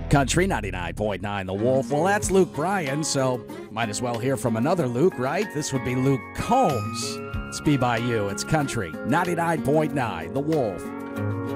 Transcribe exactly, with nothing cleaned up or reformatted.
Country ninety-nine point nine The Wolf. Well, that's Luke Bryan, so might as well hear from another Luke, right? This would be Luke Combs. It's Be By You. It's Country ninety-nine point nine The Wolf.